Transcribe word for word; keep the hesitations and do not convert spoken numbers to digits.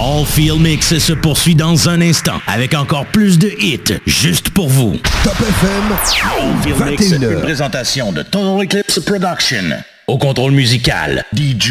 All Feel Mix se poursuit dans un instant avec encore plus de hits juste pour vous. Top F M, vingt et une heures. Une présentation de Total Eclipse Production. Au contrôle musical, D J